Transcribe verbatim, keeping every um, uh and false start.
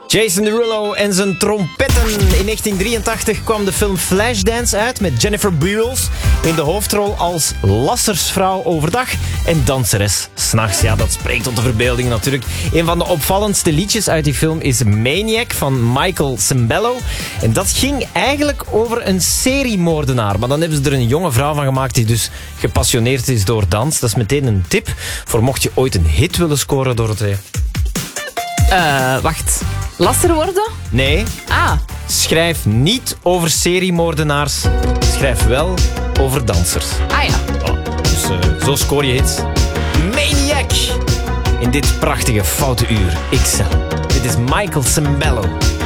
Jason Derulo en zijn trompetten. In negentien drieëntachtig kwam de film Flashdance uit met Jennifer Beals in de hoofdrol als lassersvrouw overdag en danseres 's nachts. Ja, dat spreekt tot de verbeelding natuurlijk. Een van de opvallendste liedjes uit die film is Maniac van Michael Sembello. En dat ging eigenlijk over een seriemoordenaar. Maar dan hebben ze er een jonge vrouw van gemaakt die dus gepassioneerd is door dans. Dat is meteen een tip voor mocht je ooit een hit willen scoren, Dorothee. Uh, wacht. Lasser worden? Nee. Ah. Schrijf niet over seriemoordenaars. Schrijf wel over dansers. Ah ja. Oh, dus uh, zo scoor je hits. Maniac! In dit prachtige foute uur. X L. Dit is Michael Sembello.